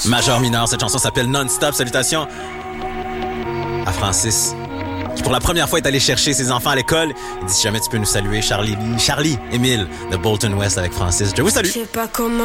Majeur mineur, cette chanson s'appelle Non-Stop. Salutations à Francis, qui pour la première fois est allé chercher ses enfants à l'école. Il dit si jamais tu peux nous saluer, Charlie, Émile de Bolton West avec Francis. Je vous salue. Je sais pas comment